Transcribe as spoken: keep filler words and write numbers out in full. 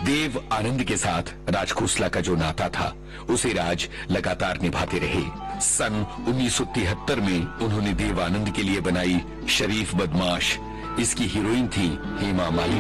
देव आनंद के साथ राज खोसला का जो नाता था उसे राज लगातार निभाते रहे। सन उन्नीस सौ तिहत्तर में उन्होंने देव आनंद के लिए बनाई शरीफ बदमाश। इसकी हीरोइन थी हेमा मालिनी।